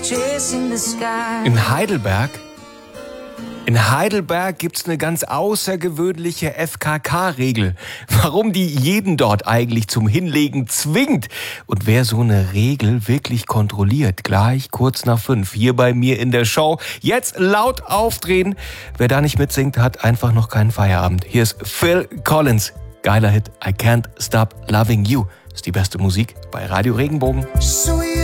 In Heidelberg gibt's eine ganz außergewöhnliche FKK-Regel. Warum die jeden dort eigentlich zum Hinlegen zwingt und wer so eine Regel wirklich kontrolliert, gleich kurz nach 5 hier bei mir in der Show. Jetzt laut aufdrehen. Wer da nicht mitsingt, hat einfach noch keinen Feierabend. Hier ist Phil Collins. Geiler Hit, I Can't Stop Loving You. Ist die beste Musik bei Radio Regenbogen.